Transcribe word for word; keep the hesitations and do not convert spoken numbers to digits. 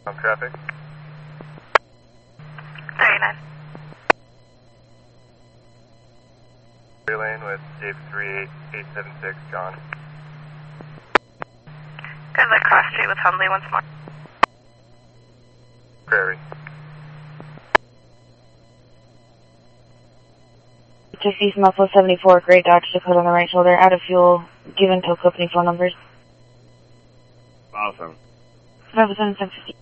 On traffic. thirty-nine. Three lane with J three eight eight seven six, John. Good luck, cross street with Humley once more. Prairie. Just East Muscle seventy-four, Great Dodge Dakota on the right shoulder, out of fuel, given tow company phone numbers. Awesome. five oh seven, seven fifty.